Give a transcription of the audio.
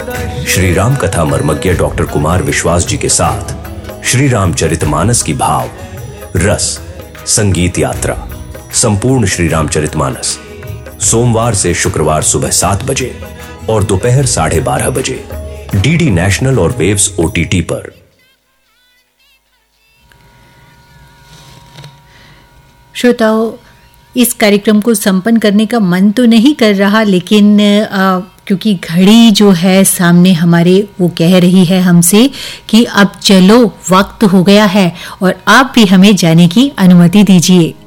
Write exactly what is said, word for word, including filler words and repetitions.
श्री राम कथा मर्मज्ञ डॉक्टर कुमार विश्वास जी के साथ श्री रामचरितमानस की भाव रस संगीत यात्रा संपूर्ण श्री रामचरितमानस सोमवार से शुक्रवार सुबह सात बजे और दोपहर साढ़े बारह बजे डीडी नेशनल और वेव्स ओटीटी पर। श्रोताओं, इस कार्यक्रम को संपन्न करने का मन तो नहीं कर रहा, लेकिन आ, क्योंकि घड़ी जो है सामने हमारे वो कह रही है हमसे कि अब चलो वक्त हो गया है और आप भी हमें जाने की अनुमति दीजिए।